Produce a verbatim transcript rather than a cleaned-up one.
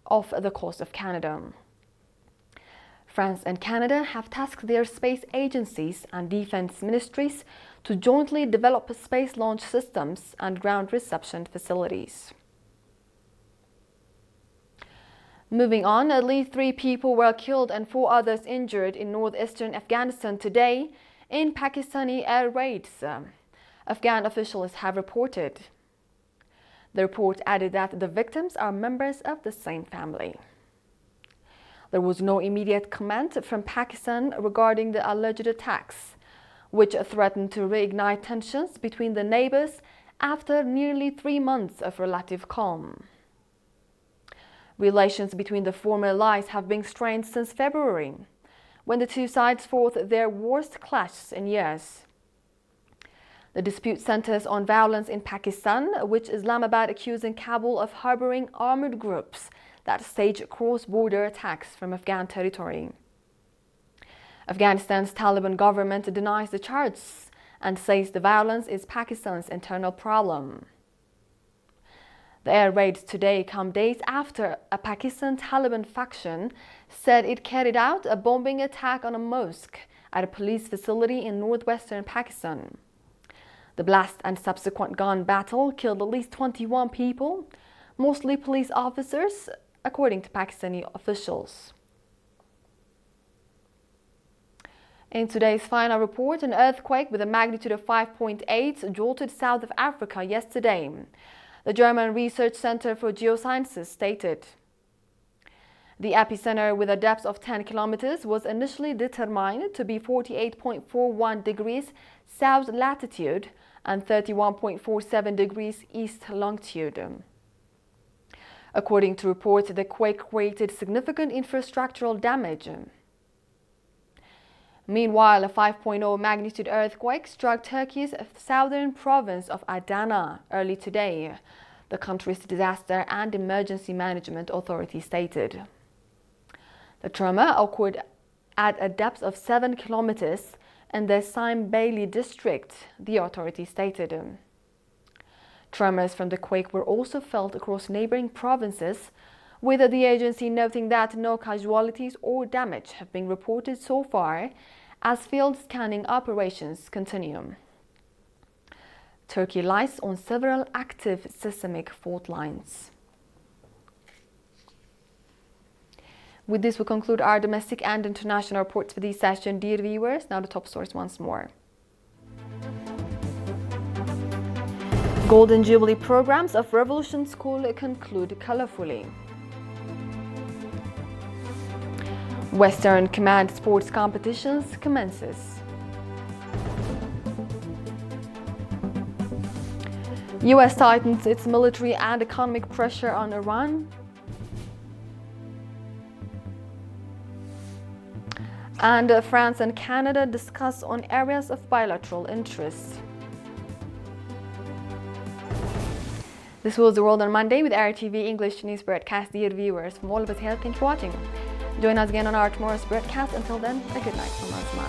off the coast of Canada. France and Canada have tasked their space agencies and defense ministries to jointly develop space launch systems and ground reception facilities. Moving on, at least three people were killed and four others injured in northeastern Afghanistan today in Pakistani air raids, Afghan officials have reported. The report added that the victims are members of the same family. There was no immediate comment from Pakistan regarding the alleged attacks, which threatened to reignite tensions between the neighbors after nearly three months of relative calm. Relations between the former allies have been strained since February, when the two sides fought their worst clashes in years. The dispute centers on violence in Pakistan, which Islamabad accusing Kabul of harboring armored groups that stage cross-border attacks from Afghan territory. Afghanistan's Taliban government denies the charges and says the violence is Pakistan's internal problem. The air raids today come days after a Pakistan Taliban faction said it carried out a bombing attack on a mosque at a police facility in northwestern Pakistan. The blast and subsequent gun battle killed at least twenty-one people, mostly police officers, according to Pakistani officials. In today's final report, an earthquake with a magnitude of five point eight jolted south of Africa yesterday, the German Research Center for Geosciences stated. The epicenter, with a depth of ten kilometers, was initially determined to be forty-eight point four one degrees south latitude and thirty-one point four seven degrees east longitude. According to reports, the quake created significant infrastructural damage. Meanwhile, a five point oh magnitude earthquake struck Turkey's southern province of Adana early today, the country's Disaster and Emergency Management Authority stated. The tremor occurred at a depth of seven kilometers in the Sime Bailey district, the authority stated. Tremors from the quake were also felt across neighboring provinces, with the agency noting that no casualties or damage have been reported so far as field scanning operations continue. Turkey lies on several active seismic fault lines. With this, we conclude our domestic and international reports for this session. Dear viewers, now the top stories once more. Golden Jubilee programs of Revolution School conclude colorfully. Western Command sports competitions commences. U S tightens its military and economic pressure on Iran. And uh, France and Canada discuss on areas of bilateral interest. This was The World on Monday with R T V English News broadcast. Dear viewers, from all of us here, thank you for watching. Join us again on our tomorrow's broadcast. Until then, a good night from us.